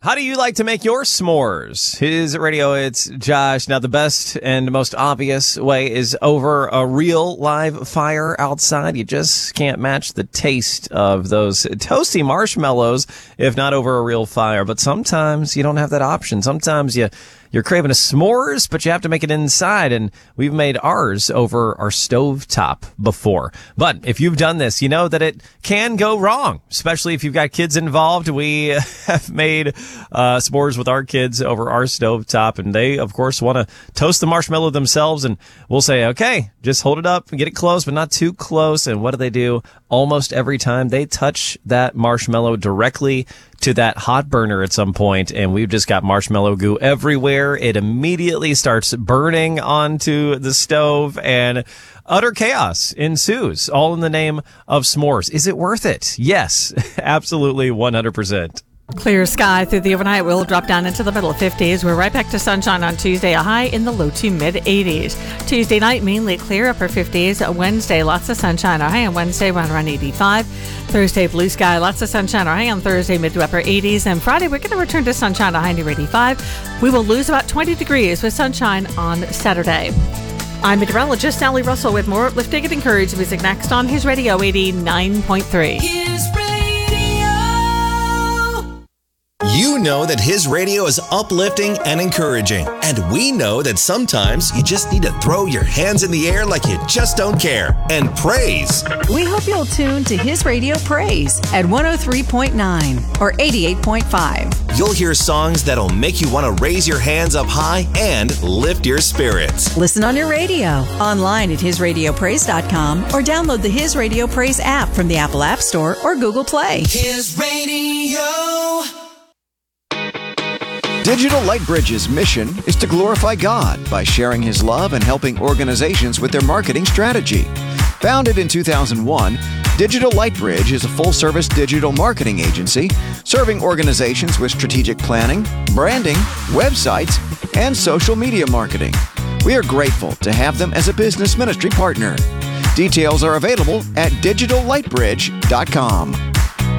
How do you like to make your s'mores? His radio, it's Josh. Now, the best and most obvious way is over a real live fire outside. You just can't match the taste of those toasty marshmallows if not over a real fire. But sometimes you don't have that option. Sometimes you're craving a s'mores, but you have to make it inside, and we've made ours over our stovetop before. But if you've done this, you know that it can go wrong, especially if you've got kids involved. We have made s'mores with our kids over our stovetop, and they, of course, want to toast the marshmallow themselves, and we'll say, okay, just hold it up and get it close, but not too close. And what do? Almost every time they touch that marshmallow directly to that hot burner at some point, and we've just got marshmallow goo everywhere. It immediately starts burning onto the stove, and utter chaos ensues, all in the name of s'mores. Is it worth it? Yes, absolutely, 100%. Clear sky through the overnight. Will drop down into the middle 50s. We're right back to sunshine on Tuesday, a high in the low to mid 80s. Tuesday night, mainly clear, upper 50s. Wednesday, lots of sunshine. Our high on Wednesday, around 85. Thursday, blue sky, lots of sunshine. Our high on Thursday, mid to upper 80s. And Friday, we're going to return to sunshine, a high near 85. We will lose about 20 degrees with sunshine on Saturday. I'm meteorologist Sally Russell with more uplifting and encouraging music next on His Radio 89.3. His Radio. You know that His Radio is uplifting and encouraging. And we know that sometimes you just need to throw your hands in the air like you just don't care and praise. We hope you'll tune to His Radio Praise at 103.9 or 88.5. You'll hear songs that'll make you want to raise your hands up high and lift your spirits. Listen on your radio, online at hisradiopraise.com, or download the His Radio Praise app from the Apple App Store or Google Play. His Radio. Digital Lightbridge's mission is to glorify God by sharing His love and helping organizations with their marketing strategy. Founded in 2001, Digital Lightbridge is a full-service digital marketing agency serving organizations with strategic planning, branding, websites, and social media marketing. We are grateful to have them as a business ministry partner. Details are available at digitallightbridge.com.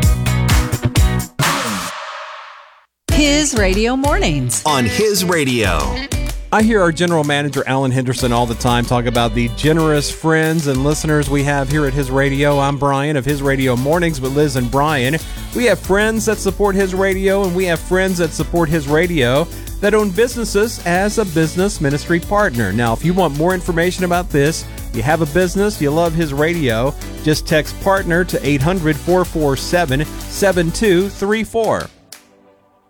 His Radio Mornings. On His Radio. I hear our general manager, Alan Henderson, all the time talk about the generous friends and listeners we have here at His Radio. I'm Brian of His Radio Mornings with Liz and Brian. We have friends that support His Radio, and we have friends that support His Radio that own businesses as a business ministry partner. Now, if you want more information about this, you have a business, you love His Radio, just text partner to 800-447-7234.